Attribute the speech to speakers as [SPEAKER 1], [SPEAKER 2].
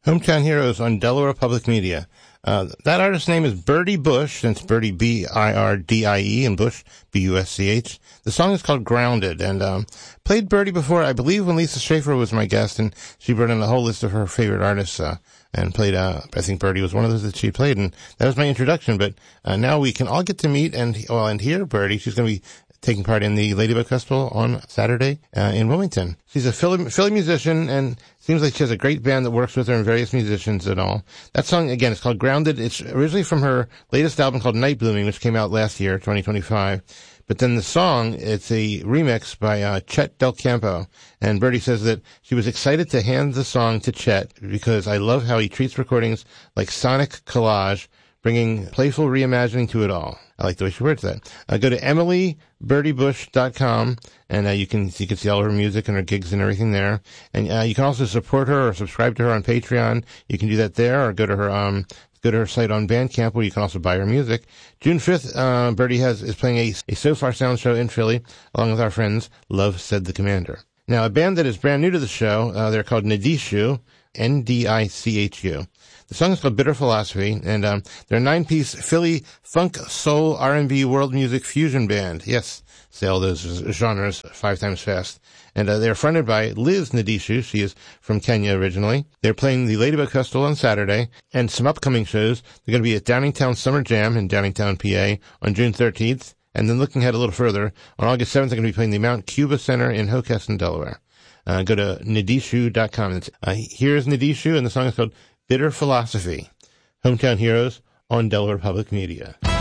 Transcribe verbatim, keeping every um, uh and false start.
[SPEAKER 1] Hometown Heroes on Delaware Public Media. Uh, that artist's name is Birdie Busch, and it's Birdie B I R D I E, and Busch, B U S C H. The song is called Grounded, and um, played Birdie before, I believe, when Lisa Schaefer was my guest, and she brought in a whole list of her favorite artists, uh, and played, uh, I think Birdie was one of those that she played, and that was my introduction, but uh, now we can all get to meet and, well, and hear Birdie. She's going to be taking part in the Ladybug Festival on Saturday uh, in Wilmington. She's a Philly, Philly musician, and seems like she has a great band that works with her and various musicians and all. That song, again, is called Grounded. It's originally from her latest album called Night Blooming, which came out last year, twenty twenty-five. But then the song, it's a remix by uh, Chet Del Campo. And Birdie says that she was excited to hand the song to Chet because I love how he treats recordings like sonic collage, bringing playful reimagining to it all. I like the way she words that. Uh, go to emily birdie busch dot com, and uh, you can you can see all her music and her gigs and everything there. And uh, you can also support her or subscribe to her on Patreon. You can do that there, or go to her um go to her site on Bandcamp, where you can also buy her music. June fifth, uh, Birdie has is playing a, a So Far Sound show in Philly, along with our friends Love Said the Commander. Now, a band that is brand new to the show, uh, they're called Nadishu, N D I C H U. The song is called Bitter Philosophy, and um, they're a nine-piece Philly funk, soul, R and B, world music fusion band. Yes, say all those genres five times fast. And uh, they're fronted by Liz Nadishu. She is from Kenya originally. They're playing the Ladybug Festival on Saturday, and some upcoming shows. They're going to be at Downingtown Summer Jam in Downingtown, P A on June thirteenth. And then looking ahead a little further, on August seventh, they're going to be playing the Mount Cuba Center in Hockessin, Delaware. Uh, go to nadishu dot com. Uh, here's Nadishu, and the song is called Bitter Philosophy. Hometown Heroes on Delaware Public Media.